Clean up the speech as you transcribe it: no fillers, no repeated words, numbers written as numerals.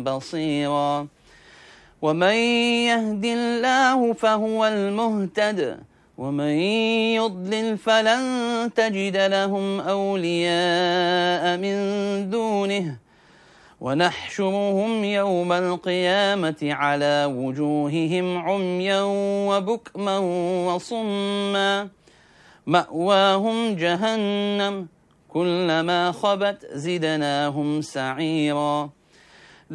بصيرا ومن يهد الله فهو المهتد ومن يضلل فلن تجد لهم أولياء من دونه ونحشرهم يوم القيامة على وجوههم عميا وبكما وصما مأواهم جهنم كلما خبت زدناهم سعيرا